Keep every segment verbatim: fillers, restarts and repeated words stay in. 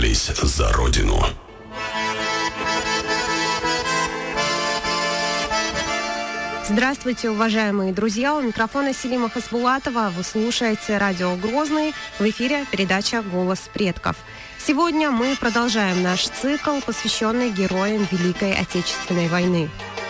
сражались за Родину. Здравствуйте, уважаемые друзья! У микрофона Селима Хасбулатова. Вы слушаете радио «Грозный». В эфире передача «Голос предков». Сегодня мы продолжаем наш цикл, посвященный героям Великой Отечественной войны.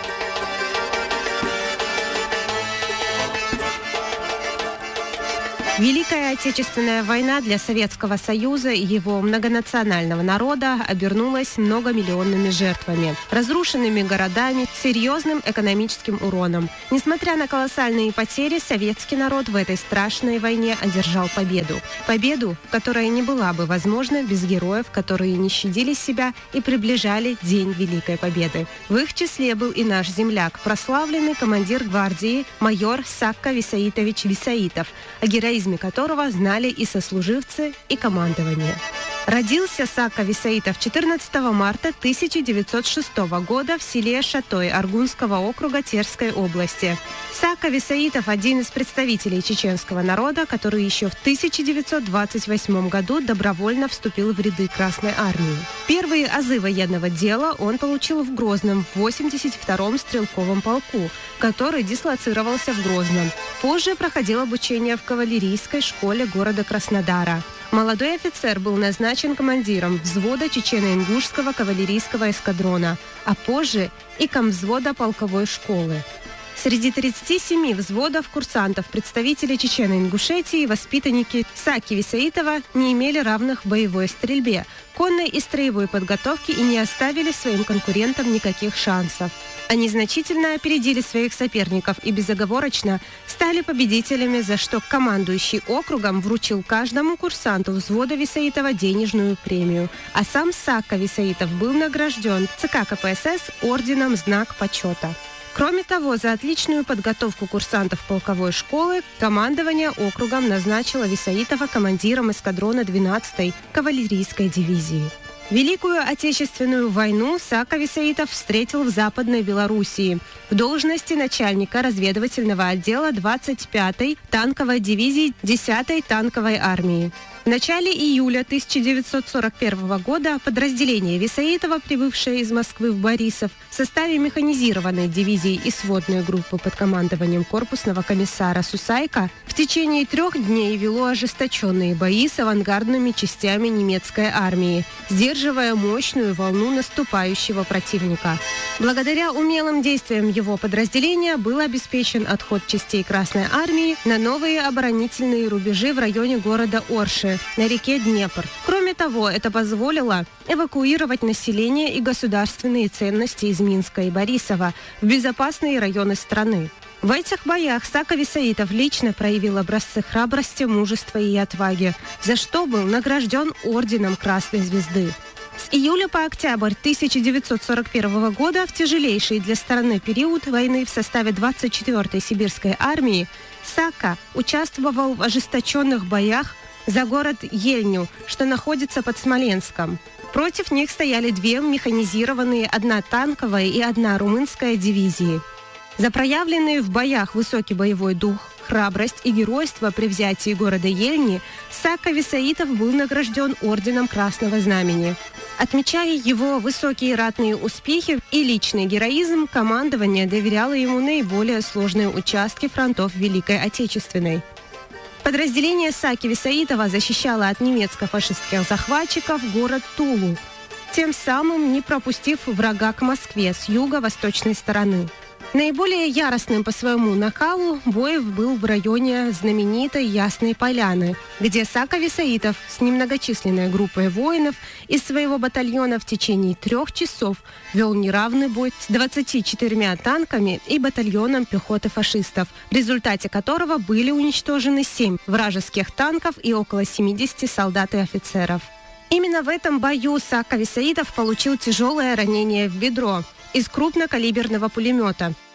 Великая Отечественная война для Советского Союза и его многонационального народа обернулась многомиллионными жертвами, разрушенными городами, серьезным экономическим уроном. Несмотря на колоссальные потери, советский народ в этой страшной войне одержал победу. Победу, которая не была бы возможна без героев, которые не щадили себя и приближали День Великой Победы. В их числе был и наш земляк, прославленный командир гвардии майор Сакка Висаитович Висаитов, о героизме которого знали и сослуживцы, и командование. Родился Сакка Висаитов четырнадцатого марта тысяча девятьсот шестого года в селе Шатой Аргунского округа Терской области. Сакка Висаитов – один из представителей чеченского народа, который еще в тысяча девятьсот двадцать восьмом году добровольно вступил в ряды Красной Армии. Первые азы военного дела он получил в Грозном в восемьдесят втором стрелковом полку, который дислоцировался в Грозном. Позже проходил обучение в кавалерийской школе города Краснодара. Молодой офицер был назначен командиром взвода Чечено-Ингушского кавалерийского эскадрона, а позже и комвзвода полковой школы. Среди тридцати семи взводов курсантов представители Чечено-Ингушетии, воспитанники Сакки Висаитова, не имели равных в боевой стрельбе, конной и строевой подготовке и не оставили своим конкурентам никаких шансов. Они значительно опередили своих соперников и безоговорочно стали победителями, за что командующий округом вручил каждому курсанту взвода Висаитова денежную премию. А сам Сакка Висаитов был награжден ЦК КПСС орденом «Знак почета». Кроме того, за отличную подготовку курсантов полковой школы командование округом назначило Висаитова командиром эскадрона двенадцатой кавалерийской дивизии. Великую Отечественную войну Сакка Висаитов встретил в Западной Белоруссии в должности начальника разведывательного отдела двадцать пятой танковой дивизии десятой танковой армии. В начале июля тысяча девятьсот сорок первого года подразделение Висаитова, прибывшее из Москвы в Борисов, в составе механизированной дивизии и сводной группы под командованием корпусного комиссара Сусайко в течение трех дней вело ожесточенные бои с авангардными частями немецкой армии, сдерживая мощную волну наступающего противника. Благодаря умелым действиям его подразделения был обеспечен отход частей Красной армии на новые оборонительные рубежи в районе города Орши на реке Днепр. Кроме того, это позволило эвакуировать население и государственные ценности из Минска и Борисова в безопасные районы страны. В этих боях Сакка Висаитов лично проявил образцы храбрости, мужества и отваги, за что был награжден орденом Красной Звезды. С июля по октябрь тысяча девятьсот сорок первого года в тяжелейший для страны период войны в составе двадцать четвёртой сибирской армии Сакка участвовал в ожесточенных боях за город Ельню, что находится под Смоленском. Против них стояли две механизированные, одна танковая и одна румынская дивизии. За проявленные в боях высокий боевой дух, храбрость и геройство при взятии города Ельни Сакка Висаитов был награжден орденом Красного Знамени. Отмечая его высокие ратные успехи и личный героизм, командование доверяло ему наиболее сложные участки фронтов Великой Отечественной. Подразделение Сакки Висаитова защищало от немецко-фашистских захватчиков город Тулу, тем самым не пропустив врага к Москве с юго-восточной стороны. Наиболее яростным по своему накалу бой был в районе знаменитой Ясной Поляны, где Сакка Висаитов с немногочисленной группой воинов из своего батальона в течение трех часов вел неравный бой с двадцатью четырьмя танками и батальоном пехоты фашистов, в результате которого были уничтожены семь вражеских танков и около семидесяти солдат и офицеров. Именно в этом бою Сакка Висаитов получил тяжелое ранение в бедро из крупнокалиберного пулемета.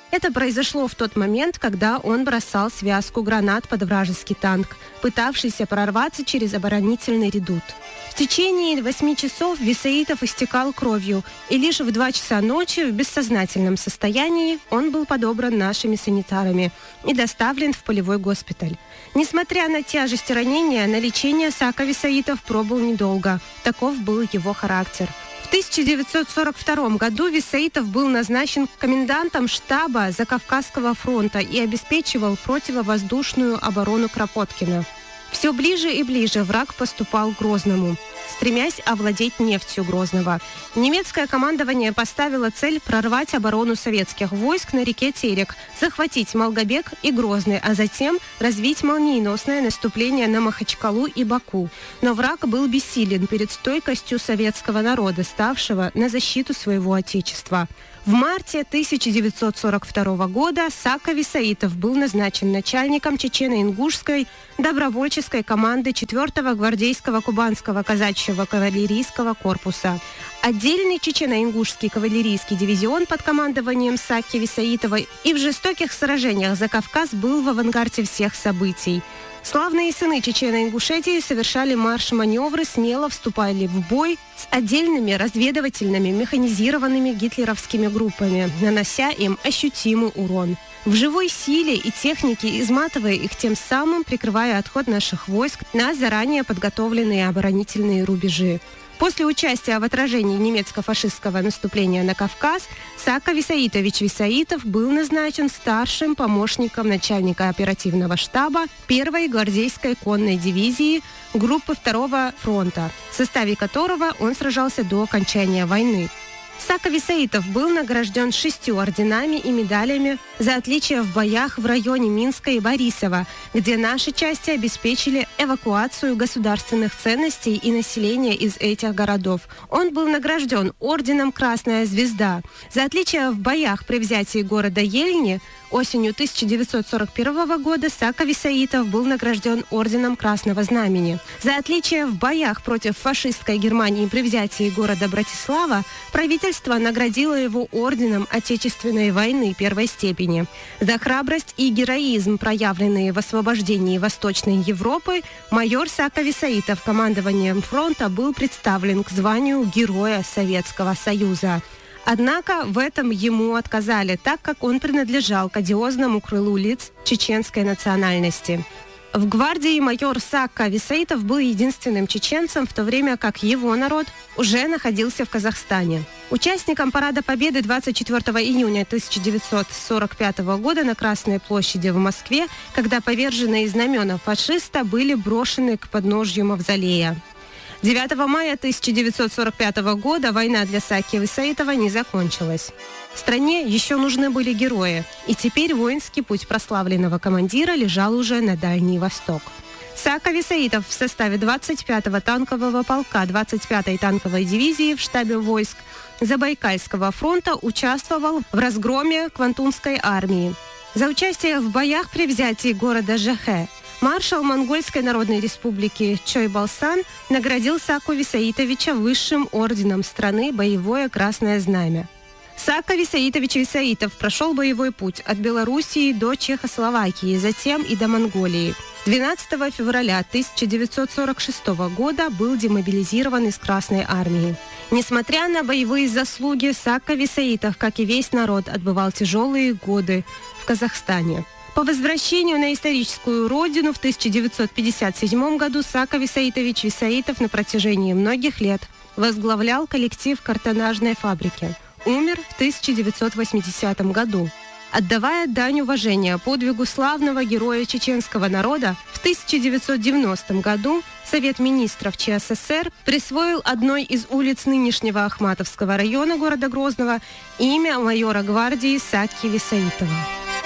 Это произошло в тот момент, когда он бросал связку гранат под вражеский танк, пытавшийся прорваться через оборонительный редут. В течение восьми часов Висаитов истекал кровью, и лишь в два часа ночи в бессознательном состоянии он был подобран нашими санитарами и доставлен в полевой госпиталь. Несмотря на тяжесть ранения, на лечение Саака Висаитов пробыл недолго. Таков был его характер. В тысяча девятьсот сорок втором году Висаитов был назначен комендантом штаба Закавказского фронта и обеспечивал противовоздушную оборону Кропоткина. Все ближе и ближе враг поступал к Грозному, стремясь овладеть нефтью Грозного. Немецкое командование поставило цель прорвать оборону советских войск на реке Терек, захватить Малгобек и Грозный, а затем развить молниеносное наступление на Махачкалу и Баку. Но враг был бессилен перед стойкостью советского народа, ставшего на защиту своего отечества. В марте тысяча девятьсот сорок второго года Саака Висаитов был назначен начальником чечено-ингушской добровольческой команды четвёртого гвардейского кубанского казачьего кавалерийского корпуса. Отдельный чечено-ингушский кавалерийский дивизион под командованием Сааки Висаитова и в жестоких сражениях за Кавказ был в авангарде всех событий. Славные сыны Чечено-Ингушетии совершали марш-маневры, смело вступали в бой с отдельными разведывательными механизированными гитлеровскими группами, нанося им ощутимый урон. В живой силе и технике, изматывая их, тем самым прикрывая отход наших войск на заранее подготовленные оборонительные рубежи. После участия в отражении немецко-фашистского наступления на Кавказ Саака Висаитович Висаитов был назначен старшим помощником начальника оперативного штаба первой гвардейской конной дивизии группы второго фронта, в составе которого он сражался до окончания войны. Саака Висаитов был награжден шестью орденами и медалями за отличие в боях в районе Минска и Борисова, где наши части обеспечили эвакуацию государственных ценностей и населения из этих городов. Он был награжден орденом «Красная звезда» за отличие в боях при взятии города Ельни. Осенью тысяча девятьсот сорок первого года Саака Висаитов был награжден орденом Красного Знамени. За отличие в боях против фашистской Германии при взятии города Братислава правительство наградило его орденом Отечественной войны первой степени. За храбрость и героизм, проявленные в освобождении Восточной Европы, майор Саака Висаитов командованием фронта был представлен к званию Героя Советского Союза. Однако в этом ему отказали, так как он принадлежал к одиозному крылу лиц чеченской национальности. В гвардии майор Саака Висаитов был единственным чеченцем, в то время как его народ уже находился в Казахстане. Участником Парада Победы двадцать четвёртого июня тысяча девятьсот сорок пятого года на Красной площади в Москве, когда поверженные знамена фашиста были брошены к подножью мавзолея. девятого мая тысяча девятьсот сорок пятого года война для Сааки Висаитова не закончилась. Стране еще нужны были герои, и теперь воинский путь прославленного командира лежал уже на Дальний Восток. Саака Висаитов в составе двадцать пятого танкового полка двадцать пятой танковой дивизии в штабе войск Забайкальского фронта участвовал в разгроме Квантунской армии. За участие в боях при взятии города Жэхэ маршал Монгольской Народной Республики Чойбалсан наградил Сааку Висаитовича высшим орденом страны «Боевое Красное Знамя». Саака Висаитович Висаитов прошел боевой путь от Белоруссии до Чехословакии, затем и до Монголии. двенадцатого февраля тысяча девятьсот сорок шестого года был демобилизирован из Красной армии. Несмотря на боевые заслуги, Саака Висаитов, как и весь народ, отбывал тяжелые годы в Казахстане. По возвращению на историческую родину в тысяча девятьсот пятьдесят седьмом году Саака Висаитович Висаитов на протяжении многих лет возглавлял коллектив картонажной фабрики. Умер в тысяча девятьсот восьмидесятом году. Отдавая дань уважения подвигу славного героя чеченского народа, в тысяча девятьсот девяностом году Совет министров ЧССР присвоил одной из улиц нынешнего Ахматовского района города Грозного имя майора гвардии Сааки Висаитова.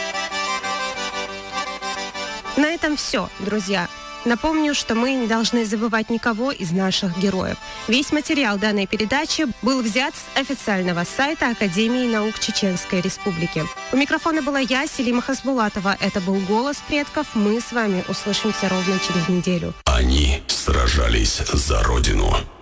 На этом все, друзья. Напомню, что мы не должны забывать никого из наших героев. Весь материал данной передачи был взят с официального сайта Академии наук Чеченской Республики. У микрофона была я, Селима Хасбулатова. Это был «Голос предков». Мы с вами услышимся ровно через неделю. Они сражались за Родину.